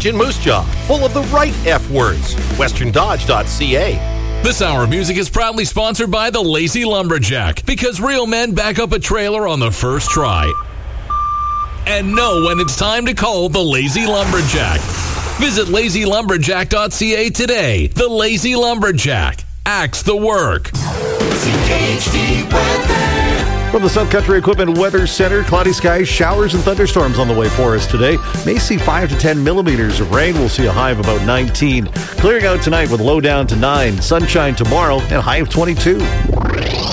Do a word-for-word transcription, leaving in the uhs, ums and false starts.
Dodge in Moose Jaw, full of the right F words. western dodge dot c a. This hour of music is proudly sponsored by the Lazy Lumberjack, because real men back up a trailer on the first try and know when it's time to call the Lazy Lumberjack. Visit lazy lumberjack dot c a today. The Lazy Lumberjack. Axe the work. C K H D weather. From the South Country Equipment Weather Center, cloudy skies, showers, and thunderstorms on the way for us today. May see five to ten millimeters of rain. We'll see a high of about nineteen. Clearing out tonight with low down to nine. Sunshine tomorrow and high of twenty-two.